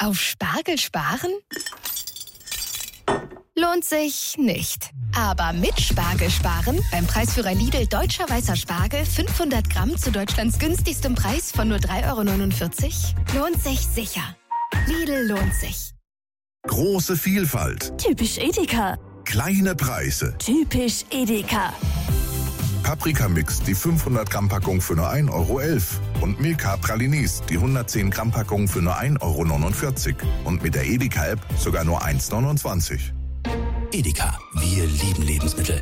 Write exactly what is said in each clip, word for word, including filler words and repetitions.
Auf Spargel sparen? Lohnt sich nicht. Aber mit Spargel sparen, beim Preisführer Lidl Deutscher Weißer Spargel, fünfhundert Gramm zu Deutschlands günstigstem Preis von nur drei Euro neunundvierzig, lohnt sich sicher. Lidl lohnt sich. Große Vielfalt. Typisch Edeka. Kleine Preise. Typisch Edeka. Paprikamix, die fünfhundert Gramm Packung für nur ein Euro elf. Und Milka Pralinis, die hundertzehn Gramm Packung für nur ein Euro neunundvierzig. Und mit der Edeka-App sogar nur eins Euro neunundzwanzig. Edeka, wir lieben Lebensmittel.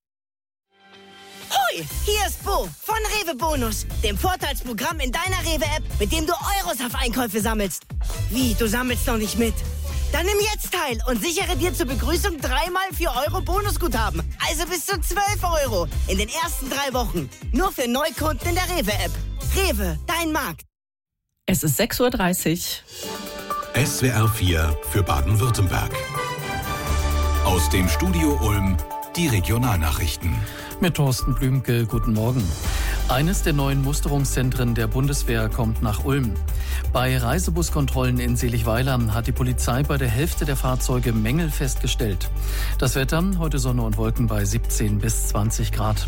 Hoi, hier ist Bo von Rewe Bonus, dem Vorteilsprogramm in deiner Rewe-App, mit dem du Euros auf Einkäufe sammelst. Wie, du sammelst noch nicht mit? Dann nimm jetzt teil und sichere dir zur Begrüßung dreimal vier Euro Bonusguthaben. Also bis zu zwölf Euro in den ersten drei Wochen. Nur für Neukunden in der Rewe-App. Rewe, dein Markt. Es ist sechs Uhr dreißig. S W R vier für Baden-Württemberg. Aus dem Studio Ulm die Regionalnachrichten. Mit Thorsten Blümke, guten Morgen. Eines der neuen Musterungszentren der Bundeswehr kommt nach Ulm. Bei Reisebuskontrollen in Seligweiler hat die Polizei bei der Hälfte der Fahrzeuge Mängel festgestellt. Das Wetter, heute Sonne und Wolken bei siebzehn bis zwanzig Grad.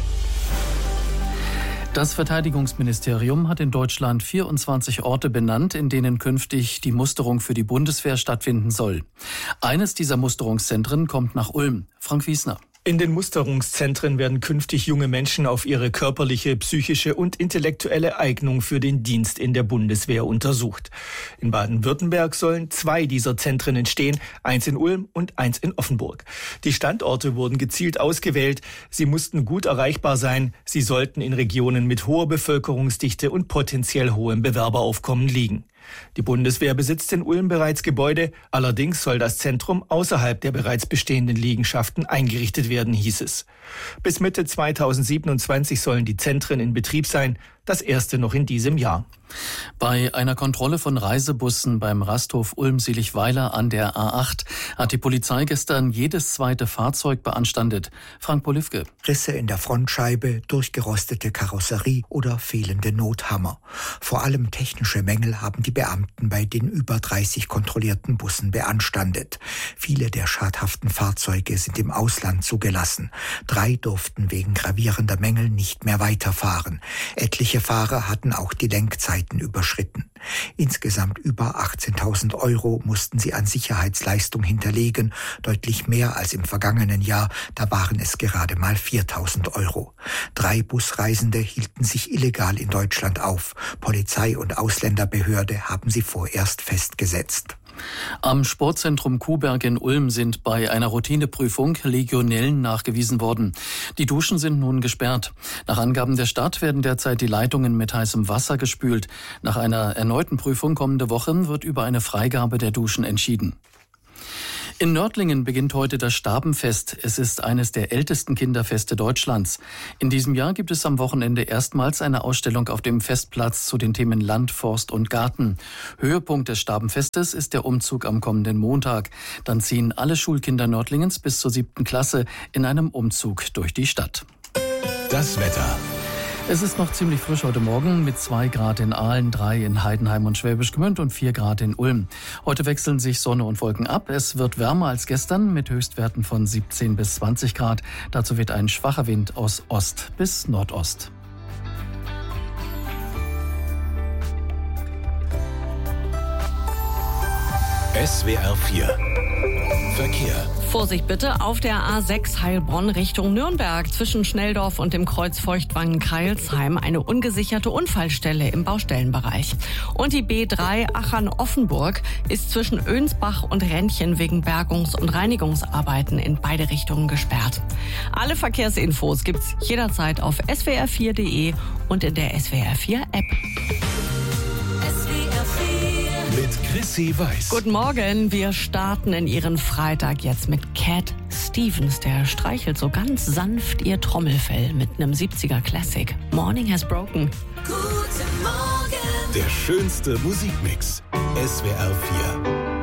Das Verteidigungsministerium hat in Deutschland vierundzwanzig Orte benannt, in denen künftig die Musterung für die Bundeswehr stattfinden soll. Eines dieser Musterungszentren kommt nach Ulm. Frank Wiesner. In den Musterungszentren werden künftig junge Menschen auf ihre körperliche, psychische und intellektuelle Eignung für den Dienst in der Bundeswehr untersucht. In Baden-Württemberg sollen zwei dieser Zentren entstehen, eins in Ulm und eins in Offenburg. Die Standorte wurden gezielt ausgewählt. Sie mussten gut erreichbar sein. Sie sollten in Regionen mit hoher Bevölkerungsdichte und potenziell hohem Bewerberaufkommen liegen. Die Bundeswehr besitzt in Ulm bereits Gebäude, allerdings soll das Zentrum außerhalb der bereits bestehenden Liegenschaften eingerichtet werden, hieß es. Bis Mitte zweitausendsiebenundzwanzig sollen die Zentren in Betrieb sein, das erste noch in diesem Jahr. Bei einer Kontrolle von Reisebussen beim Rasthof Ulm-Seligweiler an der A acht hat die Polizei gestern jedes zweite Fahrzeug beanstandet. Frank Polivke. Risse in der Frontscheibe, durchgerostete Karosserie oder fehlende Nothammer. Vor allem technische Mängel haben die Beamten bei den über dreißig kontrollierten Bussen beanstandet. Viele der schadhaften Fahrzeuge sind im Ausland zugelassen. Drei durften wegen gravierender Mängel nicht mehr weiterfahren. Etliche Fahrer hatten auch die Lenkzeiten überschritten. Insgesamt über achtzehntausend Euro mussten sie an Sicherheitsleistung hinterlegen, deutlich mehr als im vergangenen Jahr, da waren es gerade mal viertausend Euro. Drei Busreisende hielten sich illegal in Deutschland auf. Polizei und Ausländerbehörde haben sie vorerst festgesetzt. Am Sportzentrum Kuhberg in Ulm sind bei einer Routineprüfung Legionellen nachgewiesen worden. Die Duschen sind nun gesperrt. Nach Angaben der Stadt werden derzeit die Leitungen mit heißem Wasser gespült. Nach einer erneuten Prüfung kommende Woche wird über eine Freigabe der Duschen entschieden. In Nördlingen beginnt heute das Stabenfest. Es ist eines der ältesten Kinderfeste Deutschlands. In diesem Jahr gibt es am Wochenende erstmals eine Ausstellung auf dem Festplatz zu den Themen Land, Forst und Garten. Höhepunkt des Stabenfestes ist der Umzug am kommenden Montag. Dann ziehen alle Schulkinder Nördlingens bis zur siebten Klasse in einem Umzug durch die Stadt. Das Wetter. Es ist noch ziemlich frisch heute Morgen mit zwei Grad in Aalen, drei in Heidenheim und Schwäbisch Gmünd und vier Grad in Ulm. Heute wechseln sich Sonne und Wolken ab. Es wird wärmer als gestern mit Höchstwerten von siebzehn bis zwanzig Grad. Dazu wird ein schwacher Wind aus Ost bis Nordost. S W R vier Verkehr. Vorsicht bitte auf der A sechs Heilbronn Richtung Nürnberg zwischen Schnelldorf und dem Kreuz Feuchtwangen-Kreilsheim eine ungesicherte Unfallstelle im Baustellenbereich. Und die B drei Achern-Offenburg ist zwischen Önsbach und Rennchen wegen Bergungs- und Reinigungsarbeiten in beide Richtungen gesperrt. Alle Verkehrsinfos gibt's jederzeit auf S W R vier Punkt de und in der S W R vier App. Mit Chrissy Weiß. Guten Morgen, wir starten in Ihren Freitag jetzt mit Cat Stevens. Der streichelt so ganz sanft ihr Trommelfell mit einem siebziger Classic. Morning has broken. Guten Morgen. Der schönste Musikmix. S W R vier.